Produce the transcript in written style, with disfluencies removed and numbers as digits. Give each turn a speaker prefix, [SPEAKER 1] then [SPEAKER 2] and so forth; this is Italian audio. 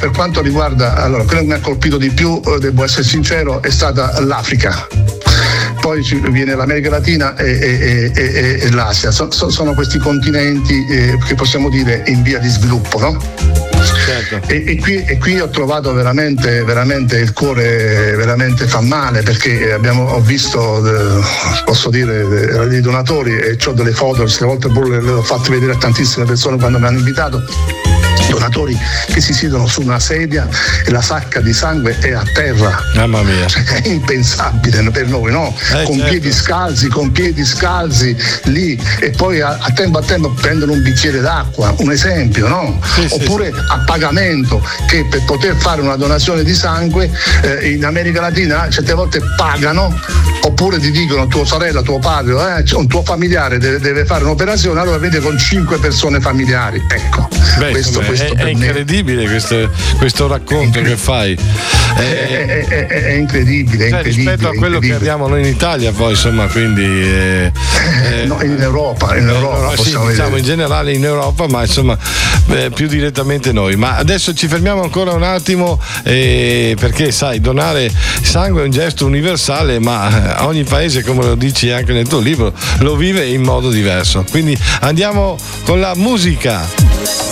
[SPEAKER 1] per quanto riguarda, allora, quello che mi ha colpito di più, devo essere sincero, è stata l'Africa. Poi viene l'America Latina e l'Asia. Sono questi continenti che possiamo dire in via di sviluppo, no?
[SPEAKER 2] Certo.
[SPEAKER 1] E qui ho trovato veramente il cuore veramente fa male, perché ho visto, posso dire, dei donatori, e ho delle foto, queste volte pure le ho fatte vedere a tantissime persone quando mi hanno invitato. Donatori che si siedono su una sedia e la sacca di sangue è a terra.
[SPEAKER 2] Mamma mia.
[SPEAKER 1] È impensabile per noi, no? Con
[SPEAKER 2] certo.
[SPEAKER 1] piedi scalzi lì, e poi a tempo prendono un bicchiere d'acqua, un esempio, no?
[SPEAKER 2] Sì,
[SPEAKER 1] oppure
[SPEAKER 2] sì.
[SPEAKER 1] a pagamento, che per poter fare una donazione di sangue in America Latina certe volte pagano, oppure ti dicono tua sorella, tuo padre, un tuo familiare deve fare un'operazione, allora vede con 5 persone familiari. Ecco.
[SPEAKER 2] Beh, questo è incredibile questo racconto che fai.
[SPEAKER 1] È incredibile,
[SPEAKER 2] rispetto a quello che abbiamo noi in Italia, poi insomma, quindi
[SPEAKER 1] no, in Europa
[SPEAKER 2] sì, diciamo in generale in Europa, ma insomma più direttamente noi. Ma adesso ci fermiamo ancora un attimo, perché sai, donare sangue è un gesto universale, ma ogni paese, come lo dici anche nel tuo libro, lo vive in modo diverso. Quindi andiamo con la musica.